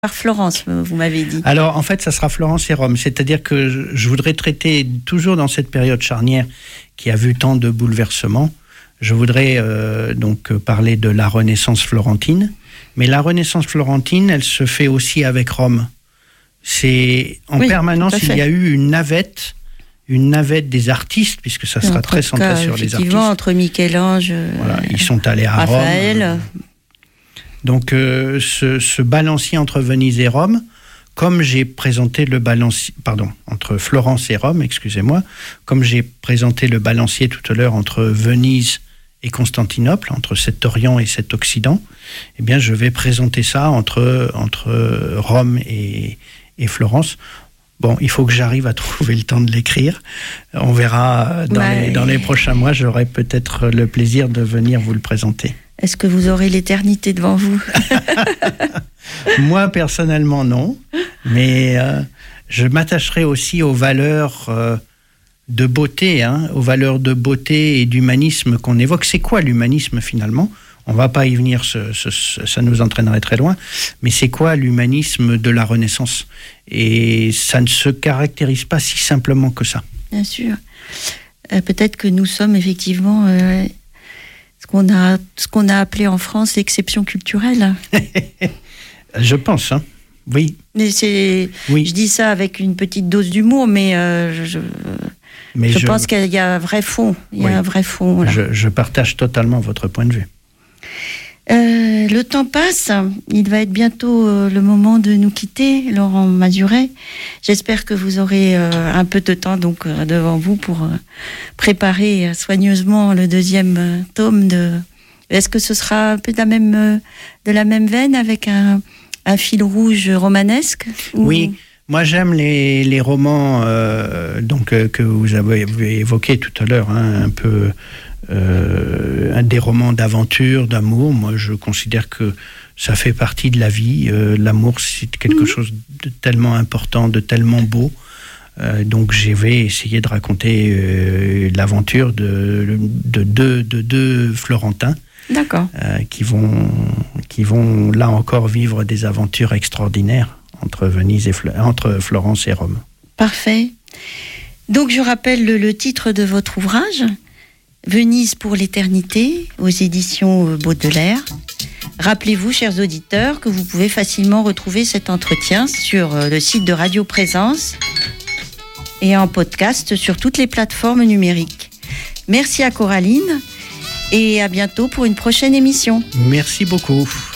par Florence, vous m'avez dit. Alors, en fait, ça sera Florence et Rome. C'est-à-dire que je voudrais traiter, toujours dans cette période charnière qui a vu tant de bouleversements, je voudrais donc parler de la Renaissance florentine. Mais la Renaissance florentine, elle se fait aussi avec Rome. C'est en permanence, il y a eu une navette des artistes, puisque ça sera très centré sur les artistes. Effectivement, entre Michel-Ange, voilà, ils sont allés à Raphaël. Rome. Donc, ce balancier entre Venise et Rome, comme j'ai présenté le balancier, entre Florence et Rome, excusez-moi, comme j'ai présenté le balancier tout à l'heure entre Venise et Constantinople, entre cet Orient et cet Occident, eh bien, je vais présenter ça entre Rome et Florence. Bon, il faut que j'arrive à trouver le temps de l'écrire. On verra dans les prochains mois, j'aurai peut-être le plaisir de venir vous le présenter. Est-ce que vous aurez l'éternité devant vous? Moi, personnellement, non. Mais je m'attacherai aussi aux valeurs de beauté, aux valeurs de beauté et d'humanisme qu'on évoque. C'est quoi l'humanisme, finalement? On ne va pas y venir, ça nous entraînerait très loin. Mais c'est quoi l'humanisme de la Renaissance? Et ça ne se caractérise pas si simplement que ça. Bien sûr. Peut-être que nous sommes effectivement... ce qu'on a appelé en France l'exception culturelle. Je pense, oui. Mais je dis ça avec une petite dose d'humour, mais je pense qu'il y a un vrai fond. Un vrai fond. Là. Je partage totalement votre point de vue. Le temps passe, il va être bientôt le moment de nous quitter, Laurent Mazuret. J'espère que vous aurez un peu de temps donc devant vous pour préparer soigneusement le deuxième tome de. Est-ce que ce sera un peu de la même veine avec un fil rouge romanesque ou... Oui. Moi, j'aime les romans que vous avez évoqués tout à l'heure, un peu des romans d'aventure, d'amour. Moi, je considère que ça fait partie de la vie. L'amour, c'est quelque chose de tellement important, de tellement beau. Donc, je vais essayer de raconter l'aventure de deux Florentins. D'accord. Qui vont là encore vivre des aventures extraordinaires entre Florence et Rome. Parfait. Donc je rappelle le titre de votre ouvrage, Venise pour l'éternité, aux éditions Baudelaire. Rappelez-vous, chers auditeurs, que vous pouvez facilement retrouver cet entretien sur le site de Radio Présence et en podcast sur toutes les plateformes numériques. Merci à Coraline et à bientôt pour une prochaine émission. Merci beaucoup.